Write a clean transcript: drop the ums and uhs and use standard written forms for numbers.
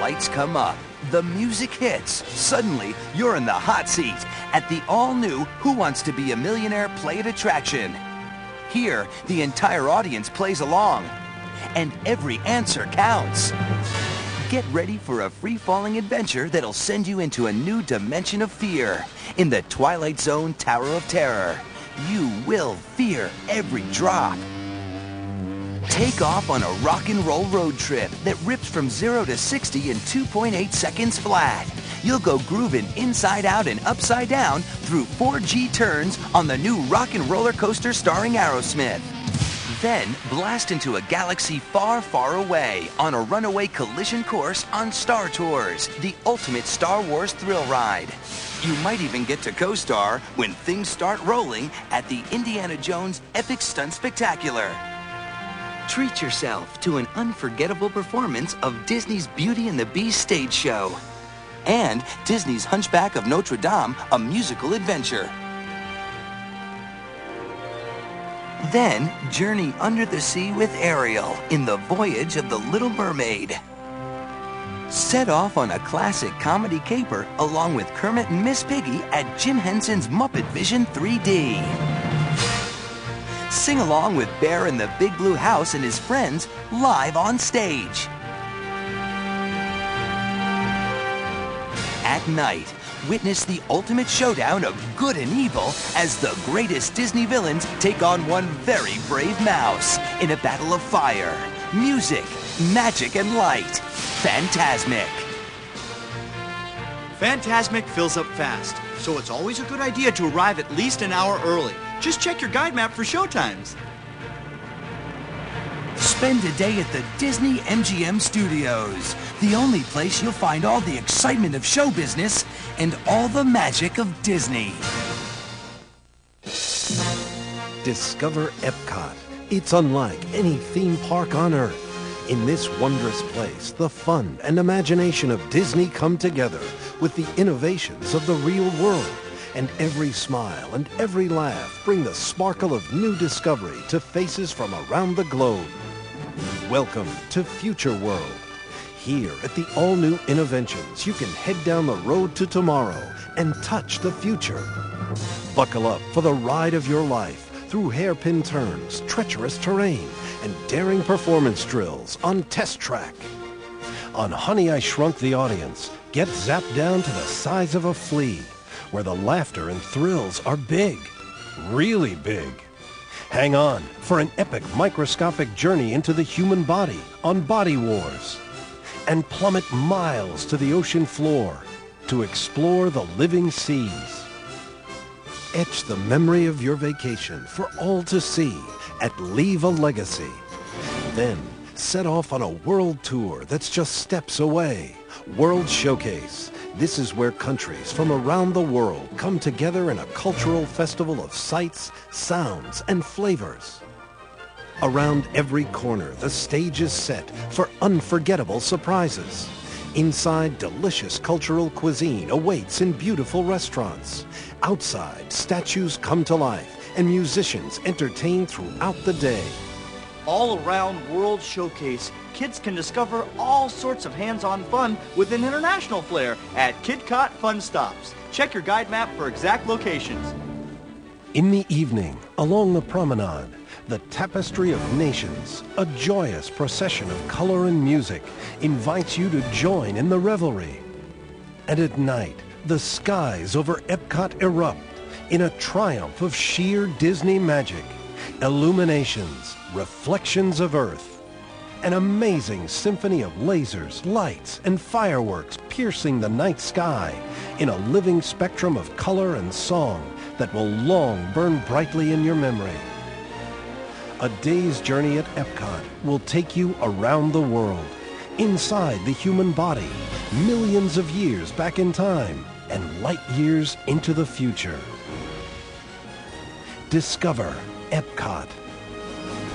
lights come up, the music hits. Suddenly, you're in the hot seat at the all-new Who Wants to Be a Millionaire Play-It attraction. Here, the entire audience plays along, and every answer counts. Get ready for a free-falling adventure that'll send you into a new dimension of fear in the Twilight Zone Tower of Terror. You will fear every drop. Take off on a rock and roll road trip that rips from 0 to 60 in 2.8 seconds flat. You'll go grooving inside out and upside down through 4G turns on the new rock and roller coaster starring Aerosmith. Then blast into a galaxy far, far away on a runaway collision course on Star Tours, the ultimate Star Wars thrill ride. You might even get to co-star when things start rolling at the Indiana Jones Epic Stunt Spectacular. Treat yourself to an unforgettable performance of Disney's Beauty and the Beast stage show and Disney's Hunchback of Notre Dame, a musical adventure. Then journey under the sea with Ariel in The Voyage of the Little Mermaid. Set off on a classic comedy caper along with Kermit and Miss Piggy at Jim Henson's Muppet Vision 3D. Sing along with Bear in the Big Blue House and his friends live on stage. At night, witness the ultimate showdown of good and evil as the greatest Disney villains take on one very brave mouse in a battle of fire, music, magic, and light. Fantasmic. Fantasmic fills up fast, so it's always a good idea to arrive at least an hour early. Just check your guide map for showtimes. Spend a day at the Disney MGM Studios, the only place you'll find all the excitement of show business and all the magic of Disney. Discover Epcot. It's unlike any theme park on Earth. In this wondrous place, the fun and imagination of Disney come together with the innovations of the real world. And every smile and every laugh bring the sparkle of new discovery to faces from around the globe. Welcome to Future World. Here at the all-new Innoventions, you can head down the road to tomorrow and touch the future. Buckle up for the ride of your life through hairpin turns, treacherous terrain, and daring performance drills on Test Track. On Honey, I Shrunk the Audience, get zapped down to the size of a flea, where the laughter and thrills are big, really big. Hang on for an epic microscopic journey into the human body on Body Wars. And plummet miles to the ocean floor to explore the living seas. Etch the memory of your vacation for all to see at Leave a Legacy. Then set off on a world tour that's just steps away. World Showcase. This is where countries from around the world come together in a cultural festival of sights, sounds, and flavors. Around every corner, the stage is set for unforgettable surprises. Inside, delicious cultural cuisine awaits in beautiful restaurants. Outside, statues come to life and musicians entertain throughout the day. All around World Showcase, kids can discover all sorts of hands-on fun with an international flair at KidCot Fun Stops. Check your guide map for exact locations. In the evening, along the promenade, the Tapestry of Nations, a joyous procession of color and music, invites you to join in the revelry. And at night, the skies over Epcot erupt in a triumph of sheer Disney magic. Illuminations, reflections of Earth, an amazing symphony of lasers, lights, and fireworks piercing the night sky in a living spectrum of color and song that will long burn brightly in your memory. A day's journey at Epcot will take you around the world, inside the human body, millions of years back in time, and light years into the future. Discover Epcot.